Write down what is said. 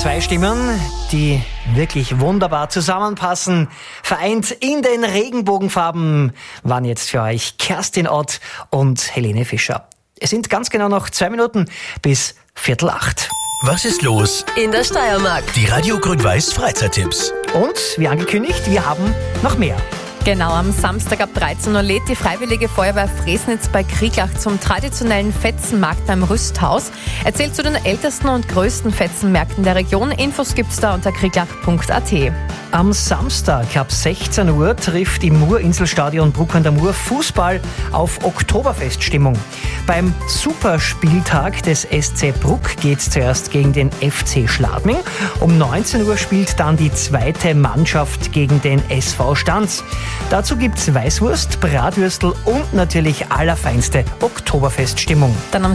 Zwei Stimmen, die wirklich wunderbar zusammenpassen. Vereint in den Regenbogenfarben waren jetzt für euch Kerstin Ott und Helene Fischer. Es sind ganz genau noch 2 Minuten bis 7:45. Was ist los in der Steiermark? Die Radio Grün-Weiß Freizeittipps. Und, wie angekündigt, wir haben noch mehr. Genau, am Samstag ab 13 Uhr lädt die Freiwillige Feuerwehr Fresnitz bei Krieglach zum traditionellen Fetzenmarkt beim Rüsthaus. Erzählt zu den ältesten und größten Fetzenmärkten der Region. Infos gibt's da unter krieglach.at. Am Samstag ab 16 Uhr trifft im Mur-Inselstadion Bruck an der Mur Fußball auf Oktoberfeststimmung. Beim Superspieltag des SC Bruck geht's zuerst gegen den FC Schladming. Um 19 Uhr spielt dann die zweite Mannschaft gegen den SV Stanz. Dazu gibt's Weißwurst, Bratwürstel und natürlich allerfeinste Oktoberfeststimmung. Dann am